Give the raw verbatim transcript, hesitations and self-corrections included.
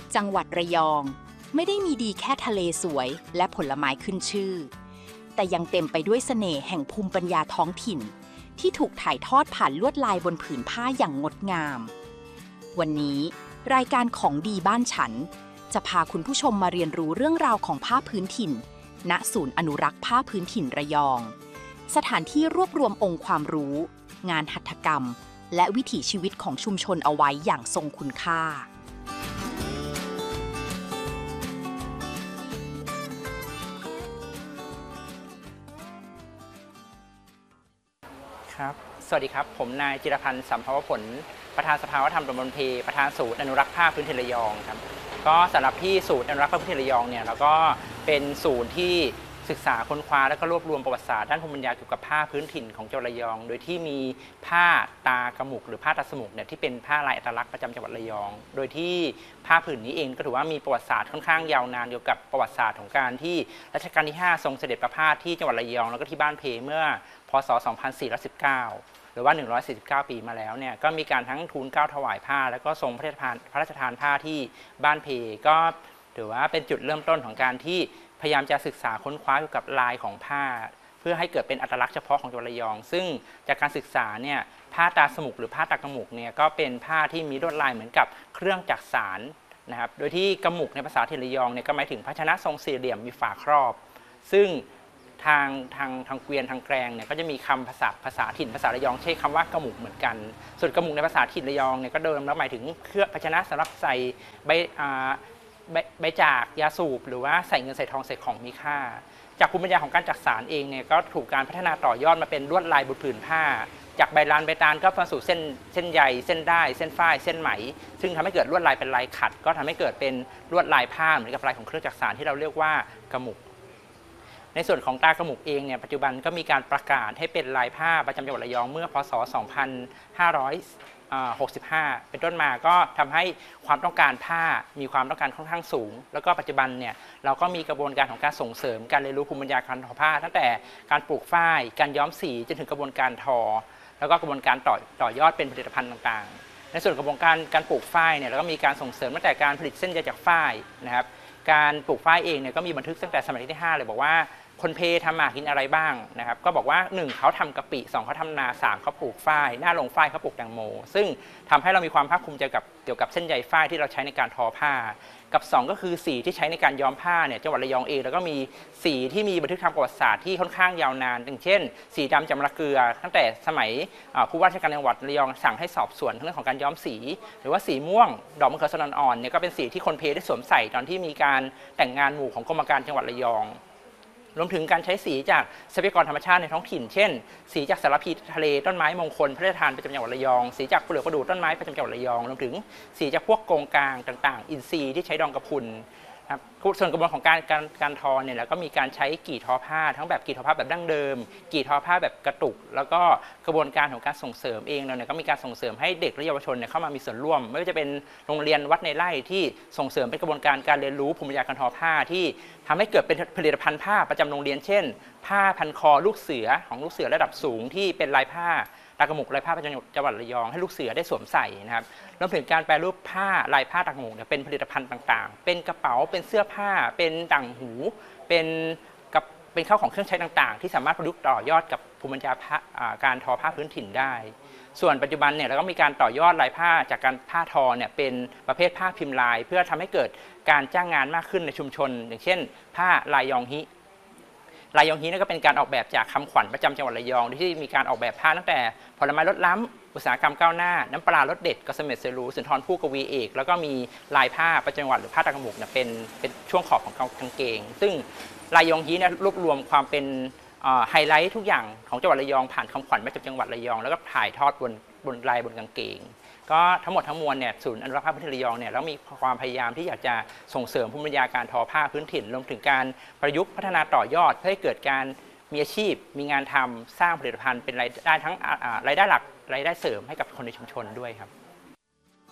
จังหวัดระยองไม่ได้มีดีแค่ทะเลสวยและผลไม้ขึ้นชื่อแต่ยังเต็มไปด้วยเสน่ห์แห่งภูมิปัญญาท้องถิ่นที่ถูกถ่ายทอดผ่านลวดลายบนผืนผ้าอย่างงดงามวันนี้รายการของดีบ้านฉันจะพาคุณผู้ชมมาเรียนรู้เรื่องราวของผ้าพื้นถิ่นณศูนย์อนุรักษ์ผ้าพื้นถิ่นระยองสถานที่รวบรวมองค์ความรู้งานหัตถกรรมและวิถีชีวิตของชุมชนเอาไว้อย่างทรงคุณค่าครับสวัสดีครับผมนายจิรพันธ์สัมภวผลประธานสภาวัฒนธรรมตำบลเพประธานศูนย์อนุรักษ์ผ้าพื้นถิ่นระยองครับก็สำหรับที่ศูนย์อนุรักษ์ผ้าพื้นถิ่นระยองเนี่ยเราก็เป็นศูนย์ที่ศึกษาค้นคว้าและก็รวบรวมประวัติศาสตร์ด้านภูมิปัญญาเกี่ยวกับผ้าพื้นถิ่นของจังหวัดระยองโดยที่มีผ้าตากระหมุกหรือผ้าตาสมุกเนี่ยที่เป็นผ้าลายอัตลักษณ์ประจำจังหวัดระยองโดยที่ผ้าผืนนี้เองก็ถือว่ามีประวัติศาสตร์ค่อนข้างยาวนานเกี่ยวกับประวัติศาสตร์ของการที่รัชกาลที่ห้าทรงเสด็จประพาสที่จังหวัดระยองแล้วก็ที่บ้านเพเมื่อพ.ศ. สองพันสี่ร้อยสิบเก้าหรือว่าหนึ่งร้อยสี่สิบเก้าปีมาแล้วเนี่ยก็มีการทั้งทูลเกล้าถวายผ้าแล้วก็ทรงพระราชทานพระราชทานผ้าที่บ้านเพก็ถือว่าเป็นจุดเริ่มต้นของการที่พยายามจะศึกษาค้นคว้าเกี่ยวกับลายของผ้าเพื่อให้เกิดเป็นอัตลักษณ์เฉพาะของจังหวัดระยองซึ่งจากการศึกษาเนี่ยผ้าตาสมุกหรือผ้าตากระหมุกเนี่ยก็เป็นผ้าที่มีลวดลายเหมือนกับเครื่องจักสานนะครับโดยที่กระหมุกในภาษาถิ่นระยองเนี่ยก็หมายถึงภาชนะทรงสี่เหลี่ยมมีฝาครอบซึ่งทางทางทางเกวียนทางแกรงเนี่ยก็จะมีคำภาษาภาษาถิ่นภาษาระยองใช้คำว่ากระหมุกเหมือนกันส่วนกระหมุกในภาษาถิ่นระยองเนี่ยก็เดิมแล้วหมายถึงเครื่องภาชนะสำหรับใส่ใบใบใบจากยาสูบหรือว่าใส่เงินใส่ทองใส่ของมีค่าจากภูมิปัญญาของการจักสานเองเนี่ยก็ถูกการพัฒนาต่อยอดมาเป็นลวดลายบนผืนผ้าจากใบลานใบตาลก็มาสู่เส้นเส้นใยเส้นได้เส้นฝ้ายเส้นไหมซึ่งทำให้เกิดลวดลายเป็นลายขัดก็ทำให้เกิดเป็นลวดลายผ้าเหมือนกับลายของเครื่องจักสานที่เราเรียกว่ากระหมุกในส่วนของตากระหมุกเองเนี่ยปัจจุบันก็มีการประกาศให้เป็นลายผ้าประจำจังหวัดระยองเมื่อพ.ศ. สองพันห้าร้อยหกสิบห้าเป็นต้นมาก็ทำให้ความต้องการผ้ามีความต้องการค่อนข้างสูงแล้วก็ปัจจุบันเนี่ยเราก็มีกระบวนการของการส่งเสริมการเรียนรู้ภูมิปัญญาการทอผ้าตั้งแต่การปลูกฝ้ายการย้อมสีจนถึงกระบวนการทอแล้วก็กระบวนการต่อต่อยอดเป็นผลิตภัณฑ์ต่างๆในส่วนกระบวนการการปลูกฝ้ายเนี่ยเราก็มีการส่งเสริมตั้งแต่การผลิตเส้นใยจากฝ้ายนะครับการปลูกฝ้ายเองเนี่ยก็มีบันทึกตั้งแต่สมัยที่ห้าเลยบอกว่าคนเพทำมากินอะไรบ้างนะครับก็บอกว่าหนึ่งเขาทำกะปิสองเขาทำนาสามเขาปลูกฝ้ายหน้าลงฝ้ายเขาปลูกแตงโมซึ่งทำให้เรามีความภาคภูมิใจกับเกี่ยวกับเส้นใยฝ้ายที่เราใช้ในการทอผ้ากับสองก็คือสีที่ใช้ในการย้อมผ้าเนี่ยจังหวัดระยองเองแล้วก็มีสีที่มีบันทึกทางประวัติศาสตร์ที่ค่อนข้างยาวนานอย่างเช่นสีดำจำระเกลือตั้งแต่สมัยผู้ว่าราชการจังหวัดระยองสั่งให้สอบสวนเรื่องของการย้อมสีหรือว่าสีม่วงดอกมะเขือสนอ่อนเนี่ยก็เป็นสีที่คนเพได้สวมใส่ตอนที่มีการแต่งงานหมู่ของกรมการจังหวัดระยองรวมถึงการใช้สีจากทรัพยากรธรรมชาติในท้องถิ่นเช่นสีจากสารพีทะเลต้นไม้มงคลพระราชทานประจำจังหวัดระยองสีจากเปลือกประดู่ต้นไม้ประจำจังหวัดระยองรวมถึงสีจากพวกโกงกลางต่างๆอินทรีย์ที่ใช้ดองกระพุนครับส่วนกระบวนการของการการการทอเนี่ยแล้วก็มีการใช้กี่ทอผ้าทั้งแบบกี่ทอผ้าแบบดั้งเดิมกี่ทอผ้าแบบกระตุกแล้วก็กระบวนการของการส่งเสริมเองเราเนี่ยก็มีการส่งเสริมให้เด็กและเยาวชนเนี่ยเข้ามามีส่วนร่วมไม่ว่าจะเป็นโรงเรียนวัดในไร่ที่ส่งเสริมเป็นกระบวนการการเรียนรู้ภูมิปัญญาการทอผ้าที่ทำให้เกิดเป็นผลิตภัณฑ์ผ้าประจำโรงเรียนเช่นผ้าพันคอลูกเสือของลูกเสือระดับสูงที่เป็นลายผ้าตากระหมุกลายผ้าประจำจังหวัดระยองให้ลูกเสือได้สวมใส่นะครับรวมถึงการแปรรูปผ้าลายผ้าตากระหมุกเนี่ยเป็นผลิตภัณฑ์ต่างๆเป็นกระเป๋าเป็นเสื้อผ้าเป็นต่างหูเป็นกับเป็นข้าวของเครื่องใช้ต่างๆที่สามารถประยุกต์ต่อยอดกับภูมิปัญญาการทอผ้าพื้นถิ่นได้ส่วนปัจจุบันเนี่ยเราก็มีการต่อยอดลายผ้าจากการผ้าทอเนี่ยเป็นประเภทผ้าพิมพ์ลายเพื่อทำให้เกิดการจ้างงานมากขึ้นในชุมชนอย่างเช่นผ้าลายยองฮิลายยองฮีนี่ก็เป็นการออกแบบจากคำขวัญประจำจังหวัดระยองที่มีการออกแบบผ้าตั้งแต่ผลไม้รสล้ำอุตสาหกรรมก้าวหน้าน้ำปลารสเด็ดกระเสม็ดเซรูสุนทรภู่กวีเอกแล้วก็มีลายผ้าประจำจังหวัดหรือผ้าตากระหมุกเนี่ยเป็นเป็นช่วงขอบของกางเกงซึ่งลายยองฮีเนี่ยรวบรวมความเป็นไฮไลท์ทุกอย่างของจังหวัดระยองผ่านคำขวัญประจำจังหวัดระยองแล้วก็ถ่ายทอดบนบนลายบนกางเกงก็ทั้งหมดทั้งมวลเนี่ยศูนย์อนุรักษ์ผ้าพื้นถิ่นระยองเนี่ยแล้วมีความพยายามที่อยากจะส่งเสริมภูมิปัญญาการทอผ้าพื้นถิ่นรวมถึงการประยุกต์พัฒนาต่อยอดเพื่อให้เกิดการมีอาชีพมีงานทำสร้างผลิตภัณฑ์เป็นรายได้ทั้งรายได้หลักรายได้เสริมให้กับคนในชุมชนด้วยครับ